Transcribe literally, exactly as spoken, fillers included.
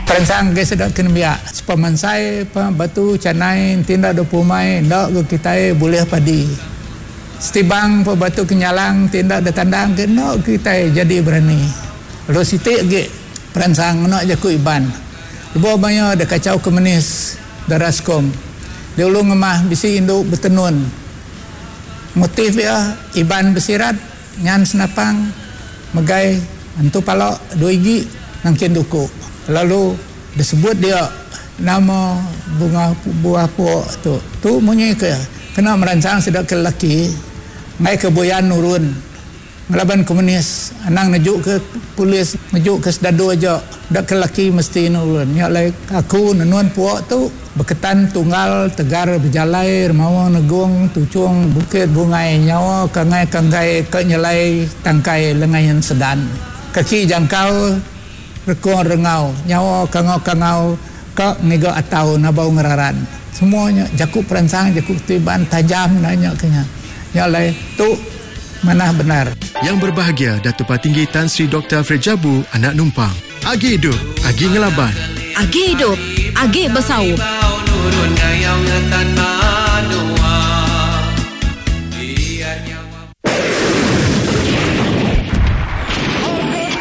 Perangsang ke sedap kena biak. Sepamansai, batu, canai, tindak dopumai, ndak ke kita boleh padi. Setibang pa batu kenyalang, tindak da tandang ke ndak kita jadi berani. Lalu sitik ke perangsang nak jaku iban. Ibu banyak ada kacau komunis, daraskom. Dia ulu ngemah bisi induk bertenun. Motif ya iban bersirat, nyan senapang, megai, antu palok, dua igi, nangkin duku. Lalu disebut dia nama bunga buah pok tu. Tu munyi ke kena merancang sedap ke lelaki, ngai ke boyan nurun. Ngelaban komunis, anang najuk ke polis, najuk ke sedadu aja. Dak ke lelaki mesti nurun. Ya lai aku nenuan puak tu berketan tunggal tegar berjalai remawa negung tucung bukit bungai nyawa kangai kangai ke nyelai tangkai lengayan sedan. Kaki jangkau rekong rengau nyawa kangau kangau ke nego atau nabau ngeraran. Semuanya jakuk perangsang jakuk tiban tajam nanya kenya. Ya lai tu mana benar. Yang berbahagia Datuk Patinggi Tan Sri Doktor Alfred Jabu, anak numpang. Agi hidup, agi ngelaban. Agi hidup, agi bersaur.